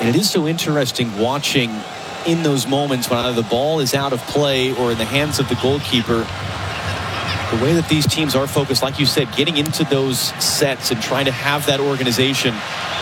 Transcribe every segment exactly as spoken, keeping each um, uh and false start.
And it is so interesting watching in those moments when either the ball is out of play or in the hands of the goalkeeper, the way that these teams are focused, like you said, getting into those sets and trying to have that organization.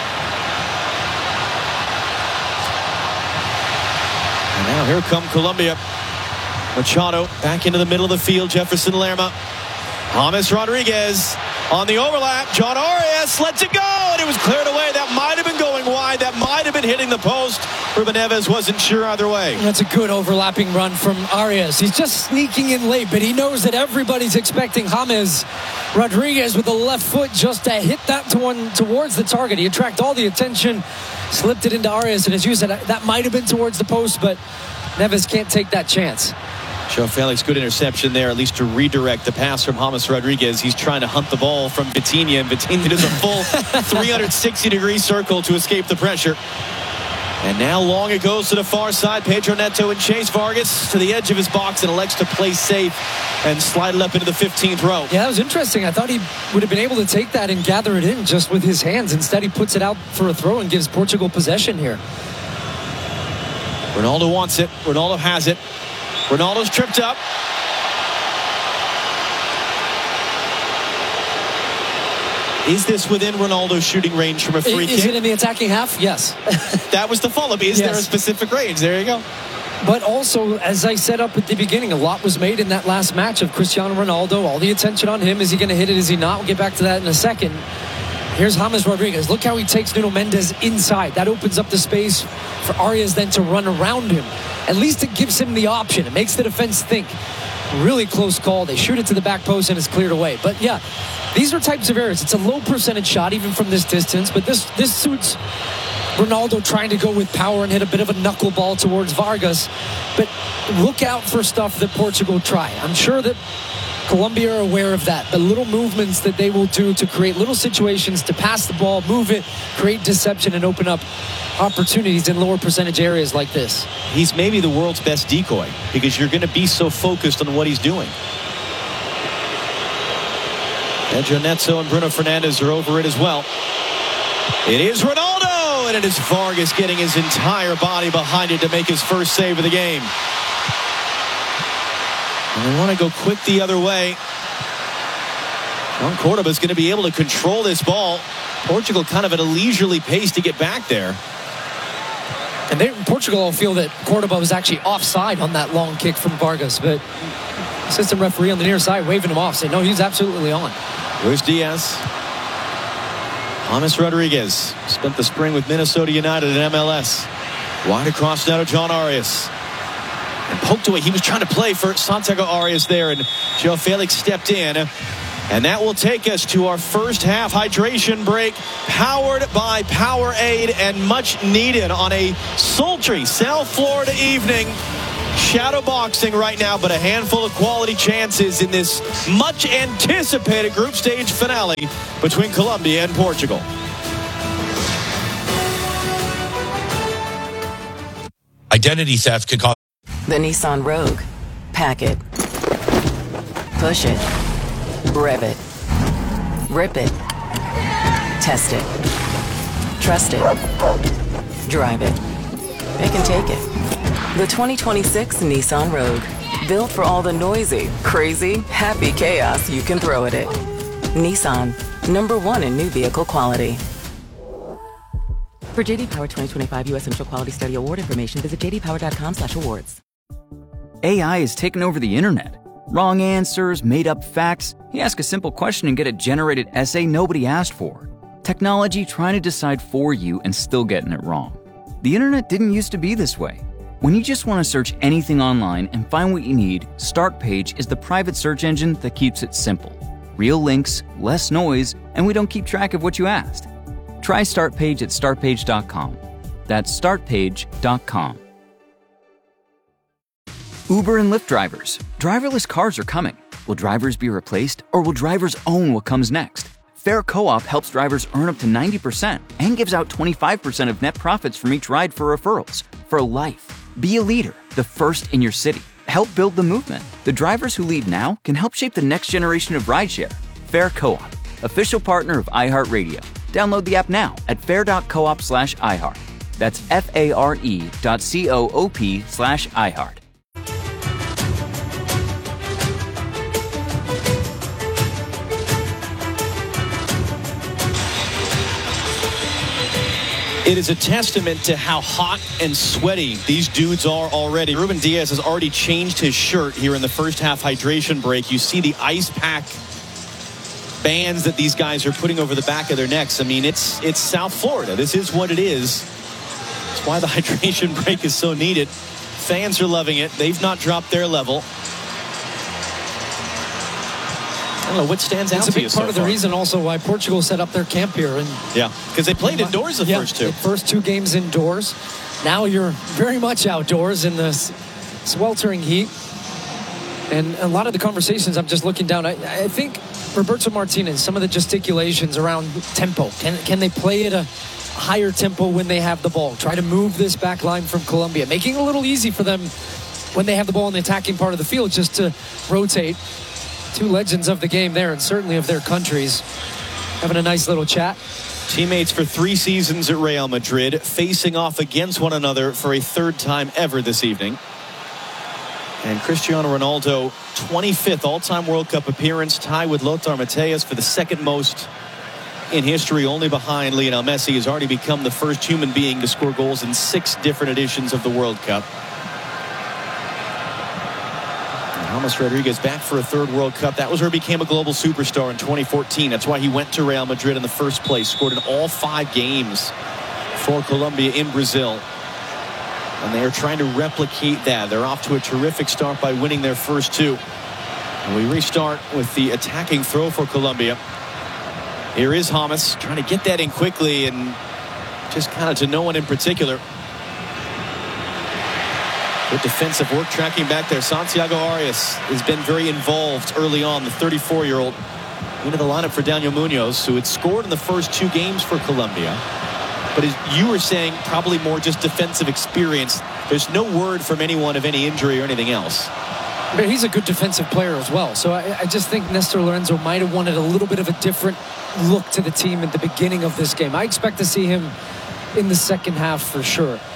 And now here come Colombia. Machado back into the middle of the field. Jefferson Lerma. James Rodriguez on the overlap. John Arias lets it go, and it was cleared away. That might have been going wide. That might have been hitting the post. Ruben Neves wasn't sure either way. That's a good overlapping run from Arias. He's just sneaking in late, but he knows that everybody's expecting James Rodriguez with the left foot just to hit that to one towards the target. He attracted all the attention, slipped it into Arias, and as you said, that might have been towards the post, but Neves can't take that chance. Joe Felix, good interception there, at least to redirect the pass from James Rodriguez. He's trying to hunt the ball from Vitinha, and Vitinha does a full three hundred sixty degree circle to escape the pressure. And now long it goes to the far side. Pedro Neto and Chase Vargas to the edge of his box and elects to play safe and slide it up into the fifteenth row. Yeah, that was interesting. I thought he would have been able to take that and gather it in just with his hands. Instead, he puts it out for a throw and gives Portugal possession here. Ronaldo wants it. Ronaldo has it. Ronaldo's tripped up. Is this within Ronaldo's shooting range from a free is kick? Is it in the attacking half? Yes. That was the follow-up. Is yes. there a specific range? There you go. But also, as I said up at the beginning, a lot was made in that last match of Cristiano Ronaldo. All the attention on him. Is he going to hit it? Is he not? We'll get back to that in a second. Here's James Rodriguez. Look how he takes Nuno Mendes inside. That opens up the space for Arias then to run around him. At least it gives him the option. It makes the defense think. Really close call. They shoot it to the back post and it's cleared away. But yeah, these are types of errors. It's a low percentage shot even from this distance. But this, this suits Ronaldo trying to go with power and hit a bit of a knuckleball towards Vargas. But look out for stuff that Portugal try. I'm sure that Colombia are aware of that. The little movements that they will do to create little situations to pass the ball, move it, create deception, and open up opportunities in lower percentage areas like this. He's maybe the world's best decoy because you're going to be so focused on what he's doing. Pedro Neto and Bruno Fernandes are over it as well. It is Ronaldo, and it is Vargas getting his entire body behind it to make his first save of the game. And they want to go quick the other way. Juan Cordoba is going to be able to control this ball. Portugal kind of at a leisurely pace to get back there. And they, Portugal will feel that Cordoba was actually offside on that long kick from Vargas. But assistant referee on the near side waving him off, saying, no, he's absolutely on. Luis Diaz. James Rodriguez spent the spring with Minnesota United in M L S. Wide across now to John Arias. And poked away. He was trying to play for Santiago Arias there, and Joe Felix stepped in. And that will take us to our first half hydration break, powered by Powerade and much needed on a sultry South Florida evening. Shadow boxing right now, but a handful of quality chances in this much anticipated group stage finale between Colombia and Portugal. Identity theft can cause The Nissan Rogue. Pack it. Push it. Rev it. Rip it. Test it. Trust it. Drive it. It can take it. The twenty twenty-six Nissan Rogue. Built for all the noisy, crazy, happy chaos you can throw at it. Nissan. Number one in new vehicle quality. For J D Power twenty twenty-five U S Central Quality Study Award information, visit j d power dot com slash awards. A I has taken over the internet. Wrong answers, made up facts. You ask a simple question and get a generated essay nobody asked for. Technology trying to decide for you and still getting it wrong. The internet didn't used to be this way. When you just want to search anything online and find what you need, Startpage is the private search engine that keeps it simple. Real links, less noise, and we don't keep track of what you asked. Try Startpage at start page dot com. That's start page dot com. Uber and Lyft drivers. Driverless cars are coming. Will drivers be replaced, or will drivers own what comes next? Fair Co-op helps drivers earn up to ninety percent and gives out twenty-five percent of net profits from each ride for referrals. For life. Be a leader, the first in your city. Help build the movement. The drivers who lead now can help shape the next generation of rideshare. Fair Co-op, official partner of iHeartRadio. Download the app now at fair dot coop slash iHeart. That's F-A-R-E dot C-O-O-P slash iHeart. It is a testament to how hot and sweaty these dudes are already. Ruben Diaz has already changed his shirt here in the first half hydration break. You see the ice pack bands that these guys are putting over the back of their necks. I mean, it's it's South Florida. This is what it is. That's why the hydration break is so needed. Fans are loving it. They've not dropped their level. I don't know what stands it's out to you It's a big part so of the far. reason also why Portugal set up their camp here. And yeah, because they played indoors the yeah, first two. The first two games indoors. Now you're very much outdoors in this sweltering heat. And a lot of the conversations, I'm just looking down. I, I think Roberto Martinez, some of the gesticulations around tempo. Can, can they play at a higher tempo when they have the ball? Try to move this back line from Colombia, making it a little easy for them when they have the ball in the attacking part of the field just to rotate. Two legends of the game there, and certainly of their countries, having a nice little chat. Teammates for three seasons at Real Madrid, facing off against one another for a third time ever this evening. And Cristiano Ronaldo, twenty-fifth all-time World Cup appearance, tied with Lothar Matthäus for the second most in history, only behind Lionel Messi. Has already become the first human being to score goals in six different editions of the World Cup. James Rodriguez back for a third World Cup. That was where he became a global superstar in twenty fourteen. That's why he went to Real Madrid in the first place. Scored in all five games for Colombia in Brazil. And they are trying to replicate that. They're off to a terrific start by winning their first two. And we restart with the attacking throw for Colombia. Here is James trying to get that in quickly and just kind of to no one in particular. Good defensive work tracking back there. Santiago Arias has been very involved early on. The thirty-four-year-old into the lineup for Daniel Munoz, who had scored in the first two games for Colombia. But as you were saying, probably more just defensive experience. There's no word from anyone of any injury or anything else. But he's a good defensive player as well. So I, I just think Nestor Lorenzo might have wanted a little bit of a different look to the team at the beginning of this game. I expect to see him in the second half for sure.